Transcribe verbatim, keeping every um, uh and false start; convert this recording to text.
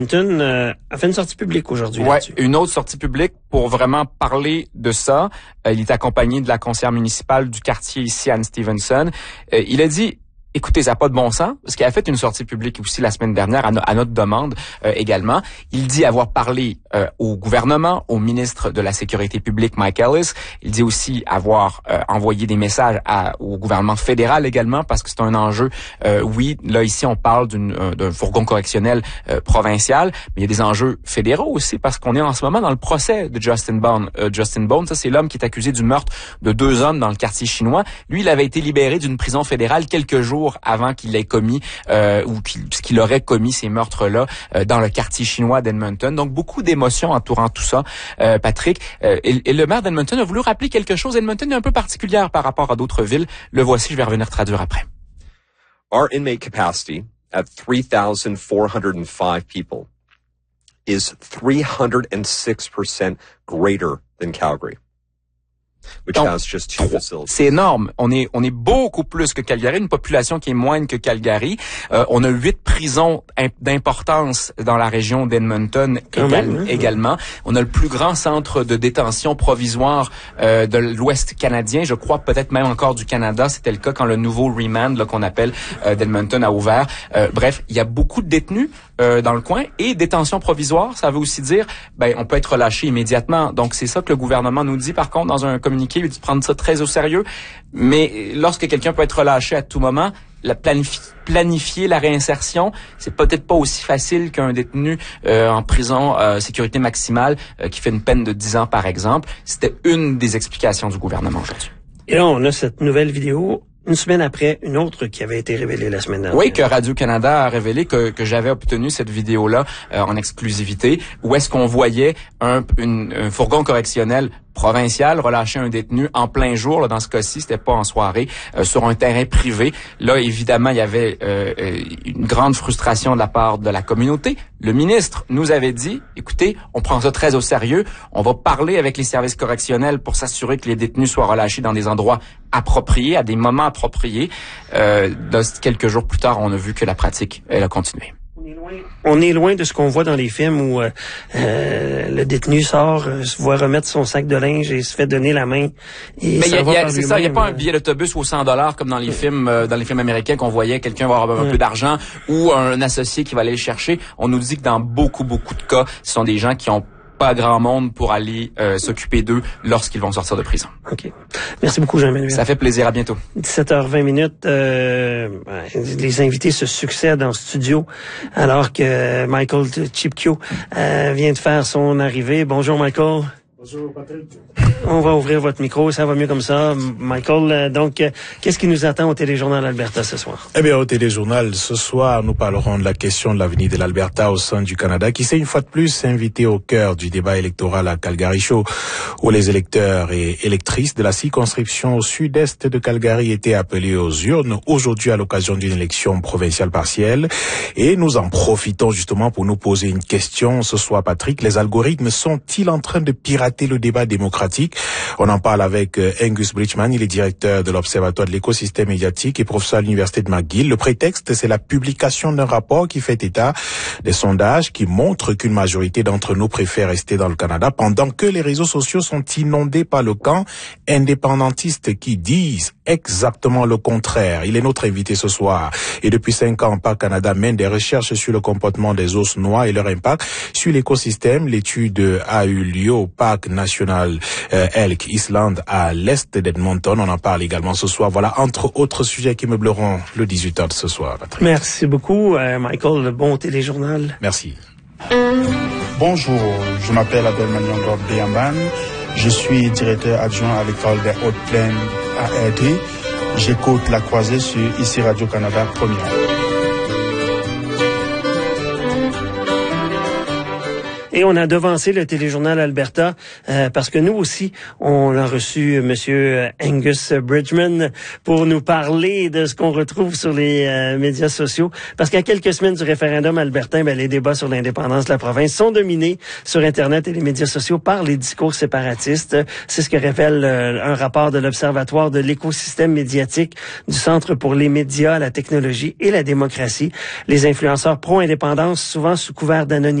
Edmonton euh, a fait une sortie publique aujourd'hui. Ouais, une autre sortie publique pour vraiment parler de ça. Euh, il est accompagné de la conseillère municipale du quartier ici, Anne Stevenson. Euh, il a dit... Écoutez, ça n'a pas de bon sens, parce qu'il a fait une sortie publique aussi la semaine dernière à, no- à notre demande euh, également. Il dit avoir parlé euh, au gouvernement, au ministre de la Sécurité publique, Mike Ellis. Il dit aussi avoir euh, envoyé des messages à, au gouvernement fédéral également, parce que c'est un enjeu. Euh, oui, là ici on parle d'une, euh, d'un fourgon correctionnel euh, provincial, mais il y a des enjeux fédéraux aussi, parce qu'on est en ce moment dans le procès de Justin Bone. Euh, Justin Bone, ça c'est l'homme qui est accusé du meurtre de deux hommes dans le quartier chinois. Lui, il avait été libéré d'une prison fédérale quelques jours avant qu'il ait commis euh, ou qu'il, qu'il aurait commis ces meurtres-là euh, dans le quartier chinois d'Edmonton. Donc, beaucoup d'émotions entourant tout ça, euh, Patrick. Euh, et, et le maire d'Edmonton a voulu rappeler quelque chose. Edmonton est un peu particulière par rapport à d'autres villes. Le voici, je vais revenir traduire après. Our inmate capacity at three thousand four hundred five people is three hundred six percent greater than Calgary. Which Donc, has just two facilities. C'est énorme. On est on est beaucoup plus que Calgary, une population qui est moindre que Calgary. Euh, on a huit prisons imp- d'importance dans la région d'Edmonton égal- même, hein? également. On a le plus grand centre de détention provisoire euh, de l'Ouest canadien, je crois peut-être même encore du Canada. C'était le cas quand le nouveau remand là, qu'on appelle euh, d'Edmonton a ouvert. Euh, bref, il y a beaucoup de détenus euh, dans le coin et détention provisoire, ça veut aussi dire ben on peut être relâché immédiatement. Donc c'est ça que le gouvernement nous dit par contre dans un communiqué, il dit de prendre ça très au sérieux. Mais lorsque quelqu'un peut être relâché à tout moment, la planifier, planifier la réinsertion, c'est peut-être pas aussi facile qu'un détenu euh, en prison euh, sécurité maximale euh, qui fait une peine de dix ans par exemple. C'était une des explications du gouvernement aujourd'hui. Et là, on a cette nouvelle vidéo une semaine après une autre qui avait été révélée la semaine dernière. Oui, que Radio-Canada a révélé que, que j'avais obtenu cette vidéo-là euh, en exclusivité, où est-ce qu'on voyait un, une, un fourgon correctionnel provincial relâcher un détenu en plein jour. Là, dans ce cas-ci, c'était pas en soirée, euh, sur un terrain privé. Là, évidemment, il y avait euh, une grande frustration de la part de la communauté. Le ministre nous avait dit, écoutez, on prend ça très au sérieux. On va parler avec les services correctionnels pour s'assurer que les détenus soient relâchés dans des endroits appropriés, à des moments appropriés. Euh, là, quelques jours plus tard, on a vu que la pratique, elle a continué. On est loin, on est loin de ce qu'on voit dans les films où euh, euh, le détenu sort, euh, se voit remettre son sac de linge et se fait donner la main. Et Mais ça y a, va y a, par c'est ça, il n'y a lui-même. pas un billet d'autobus aux cent dollars comme dans les films euh, dans les films américains qu'on voyait quelqu'un va avoir un Ouais. peu d'argent ou un associé qui va aller le chercher. On nous dit que dans beaucoup, beaucoup de cas, ce sont des gens qui ont pas grand monde pour aller euh, s'occuper d'eux lorsqu'ils vont sortir de prison. OK. Merci beaucoup, Jean-Emmanuel. Ça fait plaisir. À bientôt. dix-sept heures vingt minutes, euh, les invités se succèdent en studio alors que Michael Chipkio euh, vient de faire son arrivée. Bonjour, Michael. Bonjour Patrick. On va ouvrir votre micro, ça va mieux comme ça. Michael, euh, donc, euh, qu'est-ce qui nous attend au Téléjournal Alberta ce soir? Eh bien, au Téléjournal, ce soir, nous parlerons de la question de l'avenir de l'Alberta au sein du Canada, qui s'est une fois de plus invité au cœur du débat électoral à Calgary Show, où les électeurs et électrices de la circonscription au sud-est de Calgary étaient appelés aux urnes aujourd'hui à l'occasion d'une élection provinciale partielle. Et nous en profitons justement pour nous poser une question ce soir, Patrick. Les algorithmes sont-ils en train de pirater le débat démocratique? On en parle avec Angus Bridgman, il est directeur de l'Observatoire de l'écosystème médiatique et professeur à l'Université de McGill. Le prétexte, c'est la publication d'un rapport qui fait état des sondages qui montrent qu'une majorité d'entre nous préfère rester dans le Canada, pendant que les réseaux sociaux sont inondés par le camp indépendantiste qui disent exactement le contraire. Il est notre invité ce soir. Et depuis cinq ans, Parc Canada mène des recherches sur le comportement des ours noirs et leur impact sur l'écosystème. L'étude a eu lieu au Parc national euh, Elk Island à l'est d'Edmonton. On en parle également ce soir. Voilà, entre autres sujets qui meubleront le dix-huit heures de ce soir, Patrick. Merci beaucoup, euh, Michael. Le bon Téléjournal. Merci. Bonjour, je m'appelle Abel Maniongor Béamban. Je suis directeur adjoint à l'école des Hautes-Plaines à Airdrie. J'écoute La Croisée sur ici Radio-Canada Première. Et on a devancé le téléjournal Alberta euh, parce que nous aussi, on a reçu Monsieur Angus Bridgman pour nous parler de ce qu'on retrouve sur les euh, médias sociaux. Parce qu'à quelques semaines du référendum albertain, ben, les débats sur l'indépendance de la province sont dominés sur Internet et les médias sociaux par les discours séparatistes. C'est ce que révèle euh, un rapport de l'Observatoire de l'écosystème médiatique du Centre pour les médias, la technologie et la démocratie. Les influenceurs pro-indépendance, souvent sous couvert d'anonymat,